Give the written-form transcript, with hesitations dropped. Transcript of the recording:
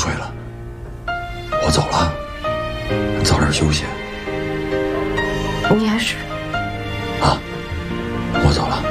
睡了，我走了，你早点休息。 你也是。 啊，我走了。